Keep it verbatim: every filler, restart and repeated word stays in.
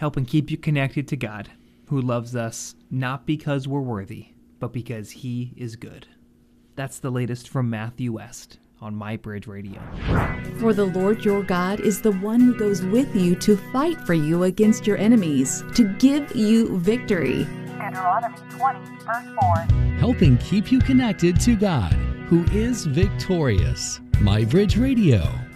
helping keep you connected to God, who loves us not because we're worthy, but because He is good. That's the latest from Matthew West on MyBridge Radio. For the Lord your God is the one who goes with you to fight for you against your enemies, to give you victory. Deuteronomy twenty, verse four. Helping keep you connected to God, who is victorious. MyBridge Radio.